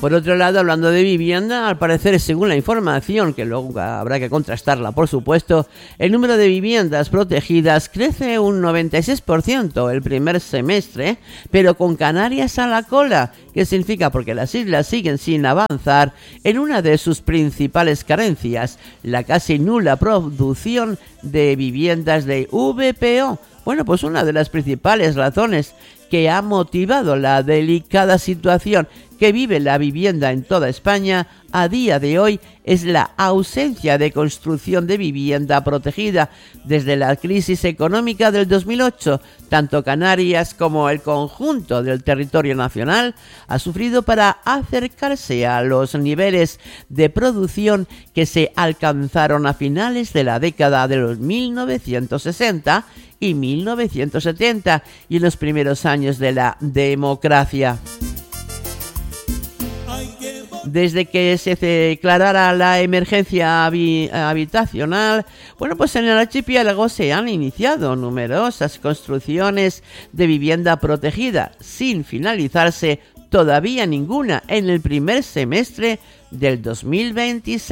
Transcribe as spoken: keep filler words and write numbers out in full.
Por otro lado, hablando de vivienda, al parecer, según la información, que luego habrá que contrastarla, por supuesto, el número de viviendas protegidas crece un noventa y seis por ciento el primer semestre, pero con Canarias a la cola. ¿Qué significa? Porque las islas siguen sin avanzar en una de sus principales carencias, la casi nula producción de viviendas de V P O. Bueno, pues una de las principales razones que ha motivado la delicada situación que vive la vivienda en toda España a día de hoy es la ausencia de construcción de vivienda protegida. Desde la crisis económica del dos mil ocho, tanto Canarias como el conjunto del territorio nacional ha sufrido para acercarse a los niveles de producción que se alcanzaron a finales de la década de los mil novecientos sesenta y mil novecientos setenta y en los primeros años de la democracia. Desde que se declarara la emergencia habitacional, bueno, pues en el archipiélago se han iniciado numerosas construcciones de vivienda protegida, sin finalizarse todavía ninguna en el primer semestre del dos mil veintiséis.